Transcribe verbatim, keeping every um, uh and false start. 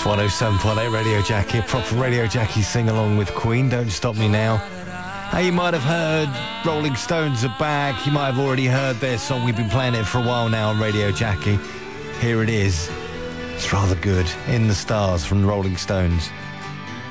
one oh seven point eight Radio Jackie, a proper Radio Jackie sing-along with Queen, Don't Stop Me Now. Now, you might have heard Rolling Stones are back. You might have already heard their song. We've been playing it for a while now on Radio Jackie. Here it is. It's rather good. In the Stars from the Rolling Stones.